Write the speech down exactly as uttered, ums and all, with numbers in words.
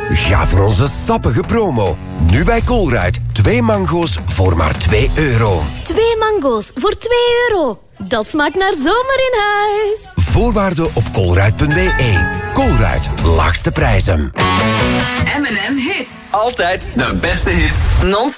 Ga voor onze sappige promo. Nu bij Colruyt. Twee mango's voor maar twee euro. Twee mango's voor twee euro. Dat smaakt naar zomer in huis. Voorwaarden op colruyt punt b e. Colruyt. Laagste prijzen. M en M Hits. Altijd de beste hits. Non